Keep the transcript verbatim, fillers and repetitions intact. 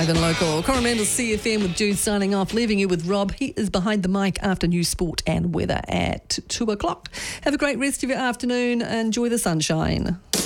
And local Coromandel C F M with Jude signing off, leaving you with Rob. He is behind the mic after news, sport and weather at two o'clock. Have a great rest of your afternoon. Enjoy the sunshine.